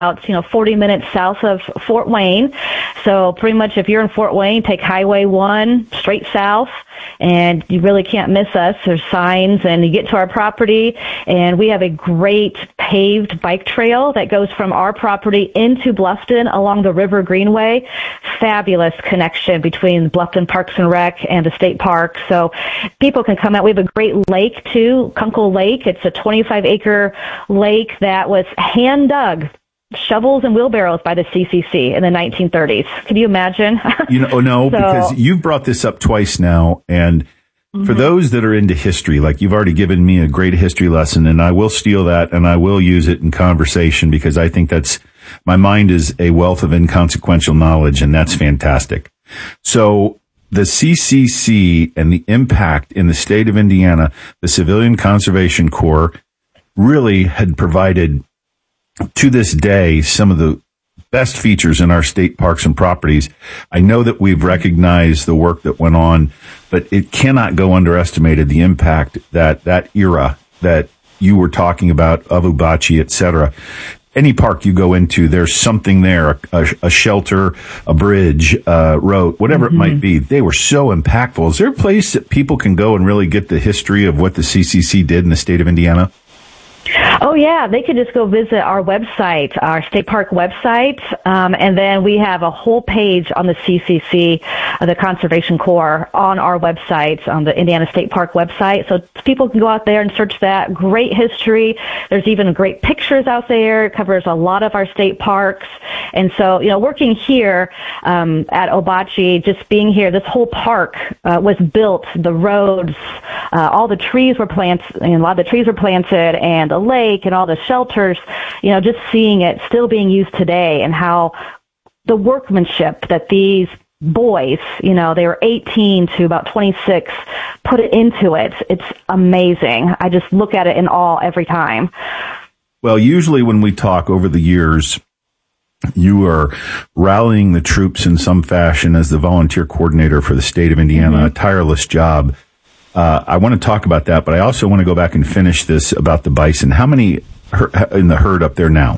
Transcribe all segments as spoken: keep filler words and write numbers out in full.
you know, forty minutes south of Fort Wayne. So pretty much if you're in Fort Wayne, take Highway one straight south, and you really can't miss us. There's signs, and you get to our property, and we have a great paved bike trail that goes from our property into Bluffton along the River Greenway. Fabulous connection between Bluffton Parks and Rec and the state park. So people can come out. We have a great lake, too, Kunkel Lake. It's a twenty-five acre lake that was hand dug, shovels and wheelbarrows by the C C C in the nineteen thirties. Can you imagine? You know, no, so, because you've brought this up twice now, and mm-hmm. for those that are into history, like you've already given me a great history lesson, and I will steal that and I will use it in conversation because I think that's, my mind is a wealth of inconsequential knowledge, and that's fantastic. So the C C C and the impact in the state of Indiana, the Civilian Conservation Corps really had provided to this day some of the best features in our state parks and properties. I know that we've recognized the work that went on, but it cannot go underestimated the impact that that era that you were talking about of Ubachi, et cetera. Any park you go into, there's something there, a, a shelter, a bridge, a road, whatever mm-hmm. it might be. They were so impactful. Is there a place that people can go and really get the history of what the C C C did in the state of Indiana? Oh, yeah. They could just go visit our website, our state park website, um, and then we have a whole page on the C C C, uh, the Conservation Corps, on our website, on the Indiana State Park website. So people can go out there and search that. Great history. There's even great pictures out there. It covers a lot of our state parks. And so, you know, working here um, at Ubachi, just being here, this whole park uh, was built, the roads, uh, all the trees were planted, and a lot of the trees were planted, and the lake and all the shelters, you know, just seeing it still being used today, and how the workmanship that these boys, you know, they were eighteen to about twenty-six, put it into it. It's amazing. I just look at it in awe every time. Well, usually when we talk over the years, you are rallying the troops in some fashion as the volunteer coordinator for the state of Indiana, mm-hmm. a tireless job. Uh, I want to talk about that, but I also want to go back and finish this about the bison. How many in the herd up there now?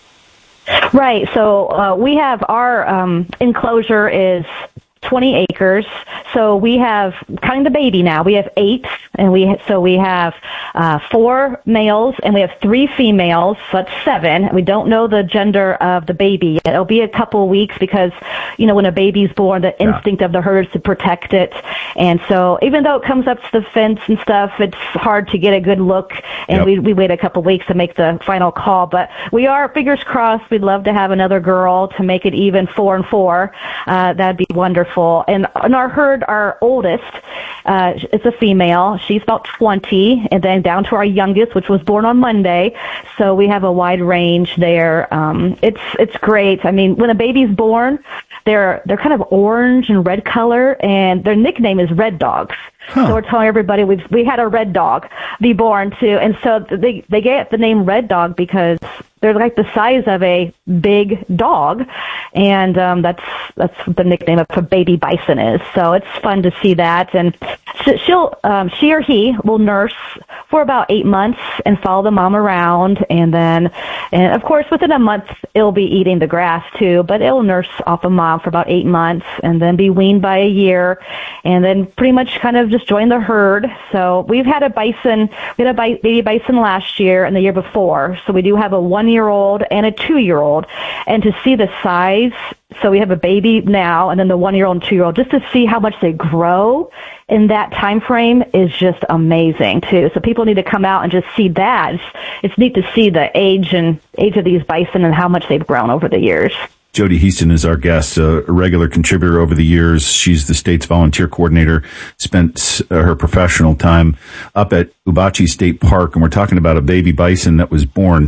Right. So uh, we have our um, enclosure is twenty acres. So we have, counting the baby now, we have eight, and we so we have uh, four males and we have three females. So that's seven. We don't know the gender of the baby yet. It'll be a couple of weeks because, you know, when a baby's born, the yeah. instinct of the herd is to protect it. And so even though it comes up to the fence and stuff, it's hard to get a good look, and yep. we we wait a couple of weeks to make the final call. But we are, fingers crossed, we'd love to have another girl to make it even four and four. Uh, that'd be wonderful. And in our herd, our oldest, uh, is a female. She's about twenty, and then down to our youngest, which was born on Monday. So we have a wide range there. Um, it's it's great. I mean, when a baby's born, they're they're kind of orange and red color, and their nickname is Red Dogs. Huh. So we're telling everybody we we had a red dog be born too, and so they they get the name Red Dog because they're like the size of a big dog, and um, that's that's what the nickname of a baby bison is. So it's fun to see that, and she'll um, she or he will nurse for about eight months and follow the mom around, and then and of course within a month it'll be eating the grass too, but it'll nurse off a mom for about eight months and then be weaned by a year, and then pretty much kind of just join the herd. So we've had a bison, we had a bi- baby bison last year and the year before. So we do have a one-year-old and a two-year-old. And to see the size, so we have a baby now and then the one-year-old and two-year-old, just to see how much they grow in that time frame is just amazing too. So people need to come out and just see that. It's, it's neat to see the age and age of these bison and how much they've grown over the years. Jody Heaston is our guest, a regular contributor over the years. She's the state's volunteer coordinator, spent uh, her professional time up at Ubachi State Park, and we're talking about a baby bison that was born.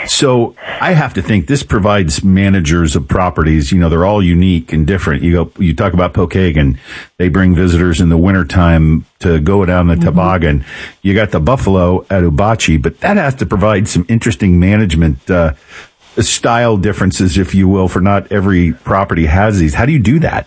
So I have to think this provides managers of properties, you know, they're all unique and different. You go, you talk about Pokagon. They bring visitors in the wintertime to go down the mm-hmm. toboggan. You got the buffalo at Ubachi, but that has to provide some interesting management uh style differences, if you will, for not every property has these. How do you do that?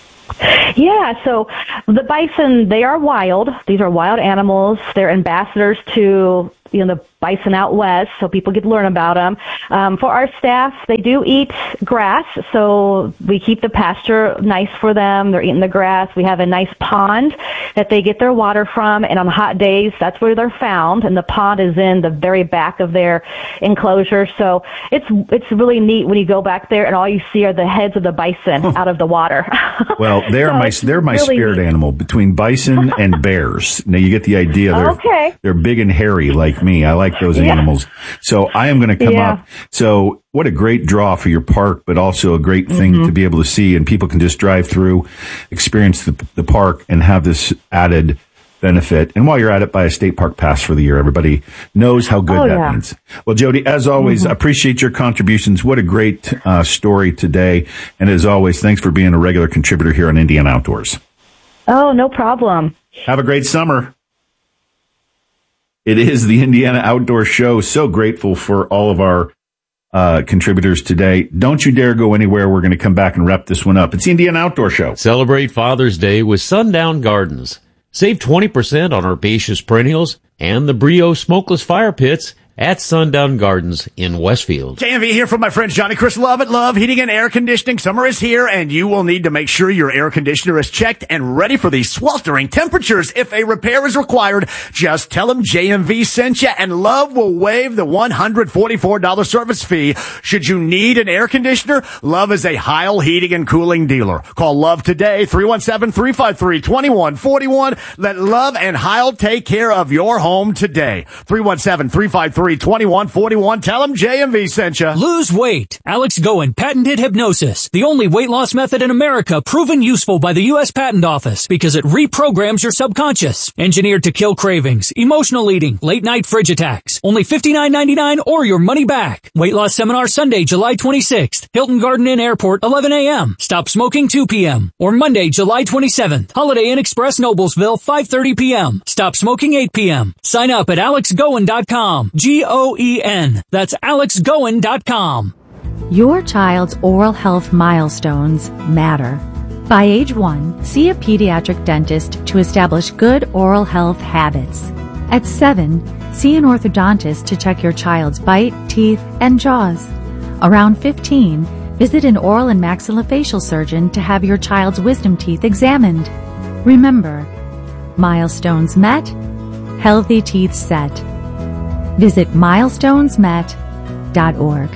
Yeah, so the bison, they are wild. These are wild animals. They're ambassadors to, you know, the bison out west, so people get to learn about them. Um, for our staff, they do eat grass, so we keep the pasture nice for them. They're eating the grass. We have a nice pond that they get their water from, and on hot days, that's where they're found, and the pond is in the very back of their enclosure. So it's it's really neat when you go back there, and all you see are the heads of the bison out of the water. Well, they're so my they're my really spirit neat. animal between bison and bears. Now you get the idea. They're, okay. They're big and hairy like me. I like those yeah. animals. So I am going to come yeah. up. So what a great draw for your park, but also a great thing mm-hmm. to be able to see, and people can just drive through, experience the, the park, and have this added benefit. And while you're at it, buy a state park pass for the year. Everybody knows how good oh, that yeah. means. Well, Jody, as always, mm-hmm. appreciate your contributions. What a great uh, story today. And as always, thanks for being a regular contributor here on Indiana Outdoors. Oh, no problem. Have a great summer. It is the Indiana Outdoor Show. So grateful for all of our uh contributors today. Don't you dare go anywhere. We're going to come back and wrap this one up. It's the Indiana Outdoor Show. Celebrate Father's Day with Sundown Gardens. Save twenty percent on herbaceous perennials and the Brio smokeless fire pits at Sundown Gardens in Westfield. J M V here from my friends Johnny Chris Love at Love Heating and Air Conditioning. Summer is here, and you will need to make sure your air conditioner is checked and ready for these sweltering temperatures. If a repair is required, just tell them J M V sent you, and Love will waive the one hundred forty-four dollars service fee. Should you need an air conditioner, Love is a Heil Heating and Cooling dealer. Call Love today, three one seven, three five three, two one four one. Let Love and Heil take care of your home today. three one seven, three five three, two one four one. Tell them J M V sent you. Lose weight. Alex Goen patented hypnosis, the only weight loss method in America proven useful by the U S Patent Office because it reprograms your subconscious. Engineered to kill cravings, emotional eating, late night fridge attacks. Only fifty-nine ninety-nine or your money back. Weight loss seminar Sunday, July twenty-sixth. Hilton Garden Inn Airport, eleven a.m. Stop smoking, two p.m. Or Monday, July twenty-seventh. Holiday Inn Express, Noblesville, five thirty p.m. Stop smoking, eight p.m. Sign up at alex goen dot com. G O E N. That's alex goen dot com. Your child's oral health milestones matter. By age one, see a pediatric dentist to establish good oral health habits. At seven, see an orthodontist to check your child's bite, teeth, and jaws. Around fifteen, visit an oral and maxillofacial surgeon to have your child's wisdom teeth examined. Remember, milestones met, healthy teeth set. Visit milestones met dot org.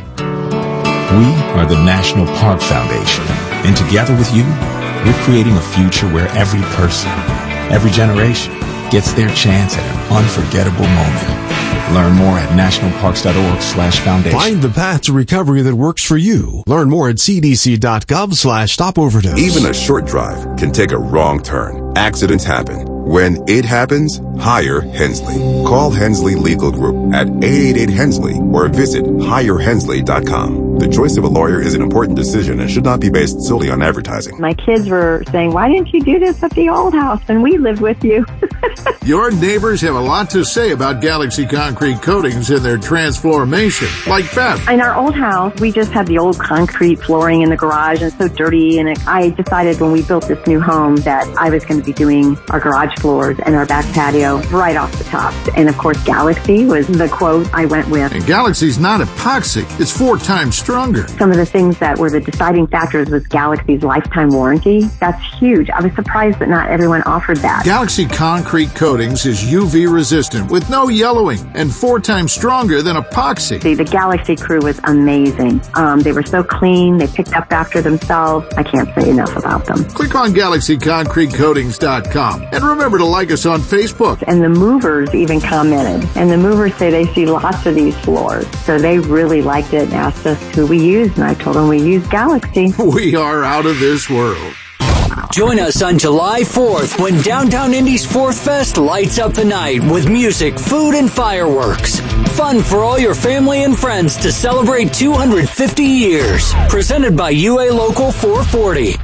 We are the National Park Foundation, and together with you, we're creating a future where every person, every generation, gets their chance at an unforgettable moment. Learn more at nationalparks.org slash foundation. Find the path to recovery that works for you. Learn more at cdc.gov slash stop overdose. Even a short drive can take a wrong turn. Accidents happen. When it happens, hire Hensley. Call Hensley Legal Group at eight eight eight Hensley or visit hire hensley dot com. The choice of a lawyer is an important decision and should not be based solely on advertising. My kids were saying, why didn't you do this at the old house when we lived with you? Your neighbors have a lot to say about Galaxy Concrete Coatings and their transformation, like Beth. In our old house, we just had the old concrete flooring in the garage and it's so dirty. And it, I decided when we built this new home that I was going to be doing our garage floors and our back patio right off the top. And of course, Galaxy was the quote I went with. And Galaxy's not epoxy. It's four times stronger. Some of the things that were the deciding factors was Galaxy's lifetime warranty. That's huge. I was surprised that not everyone offered that. Galaxy Concrete Coatings is U V resistant with no yellowing and four times stronger than epoxy. See, the Galaxy crew was amazing. Um, they were so clean. They picked up after themselves. I can't say enough about them. Click on galaxy concrete coatings dot com and remember to like us on Facebook. And the movers even commented. And the movers say they see lots of these floors. So they really liked it and asked us who we used. And I told them we use Galaxy. We are out of this world. Join us on July fourth when Downtown Indy's Fourth Fest lights up the night with music, food, and fireworks. Fun for all your family and friends to celebrate two hundred fifty years. Presented by U A Local four forty.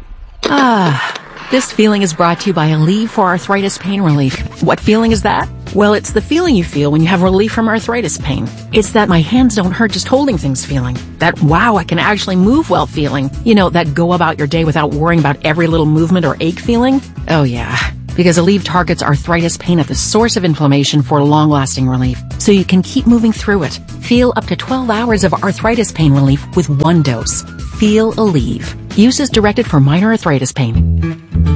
Ah. This feeling is brought to you by Aleve for Arthritis Pain Relief. What feeling is that? Well, it's the feeling you feel when you have relief from arthritis pain. It's that my hands don't hurt just holding things feeling. That wow, I can actually move well feeling. You know, that go about your day without worrying about every little movement or ache feeling. Oh yeah. because Aleve targets arthritis pain at the source of inflammation for long-lasting relief, so you can keep moving through it. Feel up to twelve hours of arthritis pain relief with one dose. Feel Aleve. Use as directed for minor arthritis pain.